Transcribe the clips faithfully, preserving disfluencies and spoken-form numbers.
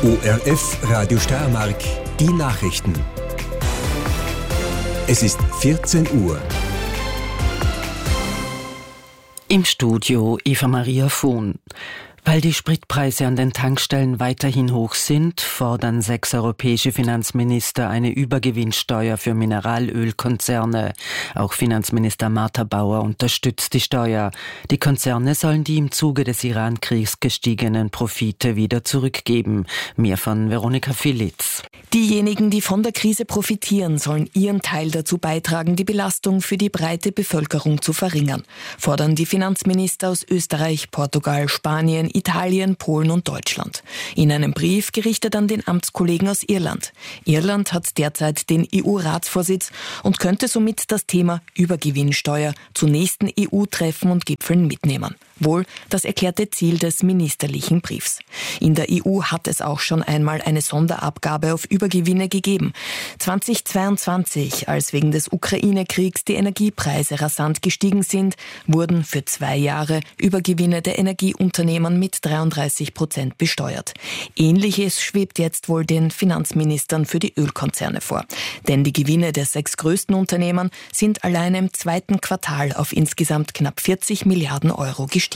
O R F Radio Steiermark, die Nachrichten. Es ist vierzehn Uhr. Im Studio Eva Maria Fuhn. Weil die Spritpreise an den Tankstellen weiterhin hoch sind, fordern sechs europäische Finanzminister eine Übergewinnsteuer für Mineralölkonzerne. Auch Finanzminister Martha Bauer unterstützt die Steuer. Die Konzerne sollen die im Zuge des Iran-Kriegs gestiegenen Profite wieder zurückgeben. Mehr von Veronika Filitz. Diejenigen, die von der Krise profitieren, sollen ihren Teil dazu beitragen, die Belastung für die breite Bevölkerung zu verringern, fordern die Finanzminister aus Österreich, Portugal, Spanien, Italien, Polen und Deutschland. In einem Brief gerichtet an den Amtskollegen aus Irland. Irland hat derzeit den E U-Ratsvorsitz und könnte somit das Thema Übergewinnsteuer zu nächsten E U-Treffen und Gipfeln mitnehmen. Wohl das erklärte Ziel des ministerlichen Briefs. In der E U hat es auch schon einmal eine Sonderabgabe auf Übergewinne gegeben. zweitausendzweiundzwanzig, als wegen des Ukraine-Kriegs die Energiepreise rasant gestiegen sind, wurden für zwei Jahre Übergewinne der Energieunternehmen mit dreiunddreißig Prozent besteuert. Ähnliches schwebt jetzt wohl den Finanzministern für die Ölkonzerne vor. Denn die Gewinne der sechs größten Unternehmen sind allein im zweiten Quartal auf insgesamt knapp vierzig Milliarden Euro gestiegen.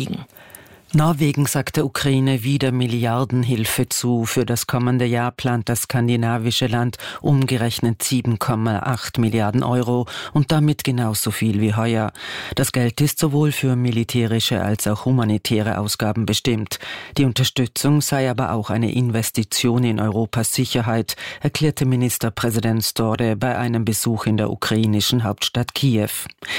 Norwegen sagt der Ukraine wieder Milliardenhilfe zu. Für das kommende Jahr plant das skandinavische Land umgerechnet sieben Komma acht Milliarden Euro und damit genauso viel wie heuer. Das Geld ist sowohl für militärische als auch humanitäre Ausgaben bestimmt. Die Unterstützung sei aber auch eine Investition in Europas Sicherheit, erklärte Ministerpräsident Støre bei einem Besuch in der ukrainischen Hauptstadt Kiew.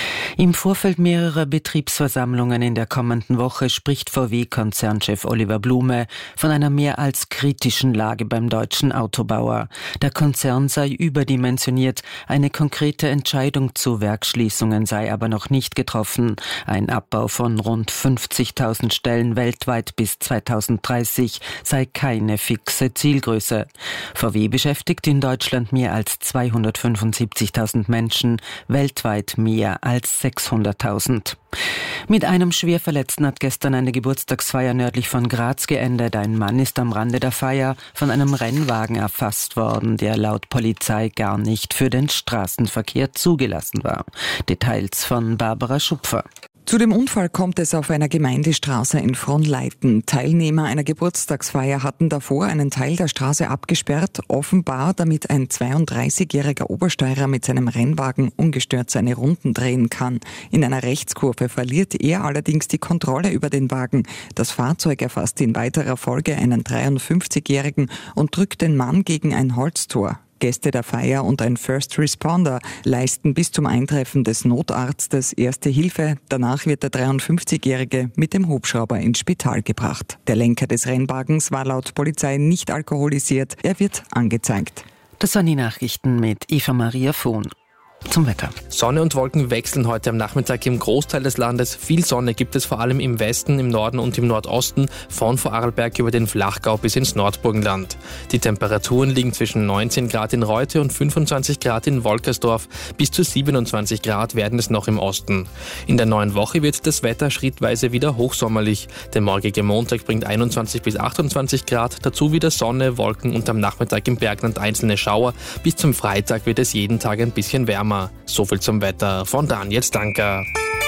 Im Vorfeld mehrerer Betriebsversammlungen in der kommenden Woche spricht V W-Konzernchef Oliver Blume von einer mehr als kritischen Lage beim deutschen Autobauer. Der Konzern sei überdimensioniert, eine konkrete Entscheidung zu Werksschließungen sei aber noch nicht getroffen. Ein Abbau von rund fünfzigtausend Stellen weltweit bis zweitausenddreißig sei keine fixe Zielgröße. V W beschäftigt in Deutschland mehr als zweihundertfünfundsiebzigtausend Menschen, weltweit mehr als sechshunderttausend. Mit einem Schwerverletzten hat gestern eine Geburtstagsfeier nördlich von Graz geendet. Ein Mann ist am Rande der Feier von einem Rennwagen erfasst worden, der laut Polizei gar nicht für den Straßenverkehr zugelassen war. Details von Barbara Schupfer. Zu dem Unfall kommt es auf einer Gemeindestraße in Fronleiten. Teilnehmer einer Geburtstagsfeier hatten davor einen Teil der Straße abgesperrt, offenbar damit ein zweiunddreißigjähriger Obersteurer mit seinem Rennwagen ungestört seine Runden drehen kann. In einer Rechtskurve verliert er allerdings die Kontrolle über den Wagen. Das Fahrzeug erfasst in weiterer Folge einen dreiundfünfzigjährigen und drückt den Mann gegen ein Holztor. Gäste der Feier und ein First Responder leisten bis zum Eintreffen des Notarztes Erste Hilfe. Danach wird der dreiundfünfzigjährige mit dem Hubschrauber ins Spital gebracht. Der Lenker des Rennwagens war laut Polizei nicht alkoholisiert. Er wird angezeigt. Das waren die Nachrichten mit Eva Maria Fuhn. Zum Wetter. Sonne und Wolken wechseln heute am Nachmittag im Großteil des Landes. Viel Sonne gibt es vor allem im Westen, im Norden und im Nordosten, von Vorarlberg über den Flachgau bis ins Nordburgenland. Die Temperaturen liegen zwischen neunzehn Grad in Reute und fünfundzwanzig Grad in Wolkersdorf. Bis zu siebenundzwanzig Grad werden es noch im Osten. In der neuen Woche wird das Wetter schrittweise wieder hochsommerlich. Der morgige Montag bringt einundzwanzig bis achtundzwanzig Grad, dazu wieder Sonne, Wolken und am Nachmittag im Bergland einzelne Schauer. Bis zum Freitag wird es jeden Tag ein bisschen wärmer. So viel zum Wetter von Daniel Stanker.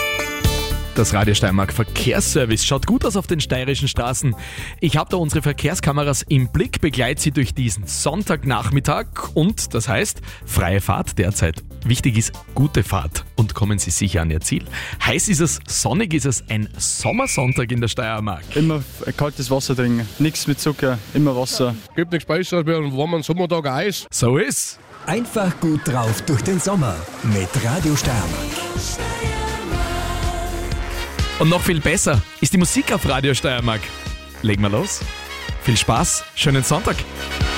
Das Radio Steiermark Verkehrsservice schaut gut aus auf den steirischen Straßen. Ich habe da unsere Verkehrskameras im Blick, begleite sie durch diesen Sonntagnachmittag und das heißt freie Fahrt derzeit. Wichtig ist gute Fahrt und kommen Sie sicher an Ihr Ziel. Heiß ist es, sonnig ist es, ein Sommersonntag in der Steiermark. Immer kaltes Wasser trinken, nichts mit Zucker, immer Wasser. Gibt nichts Besseres wie einen warmen Sommertag Eis. So ist. Einfach gut drauf durch den Sommer mit Radio Steiermark. Und noch viel besser ist die Musik auf Radio Steiermark. Legen wir los. Viel Spaß, schönen Sonntag.